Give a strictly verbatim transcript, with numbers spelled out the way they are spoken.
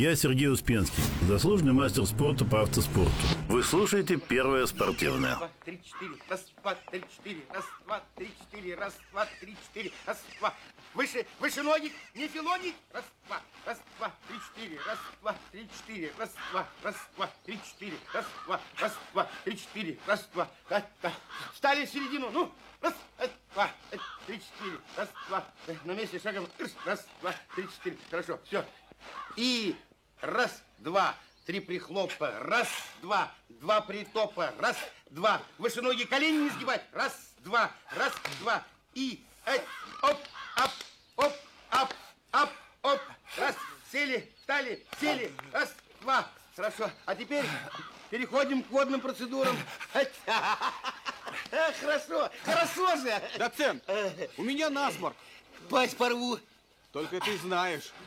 Я Сергей Успенский, заслуженный мастер спорта по автоспорту. Вы слушаете Первое спортивное. Раз, два, три, четыре. Раз, два, три, четыре. Раз, два, три, четыре. Раз, два, три, четыре. Раз, два. Выше, выше ноги, не филонить. Раз, два. Раз, два, три, четыре. Раз, два, три, четыре. Раз, два. Раз, два, три, четыре. Раз, два. Раз, два, три, четыре. Раз, два. Раз, два. Встали в середину. Ну, раз, два, три, четыре. Раз, два. На месте шагом. Раз, два, три, четыре. Хорошо, все. И раз, два, три прихлопа, раз, два, два притопа, раз, два, выше ноги, колени не сгибать, раз, два, раз, два, и, эй, оп, ап, оп, ап, ап, оп, раз, сели, встали, сели, раз, два, хорошо, а теперь переходим к водным процедурам. Хорошо, хорошо же. Доцент, у меня насморк. Пасть порву. Только ты знаешь,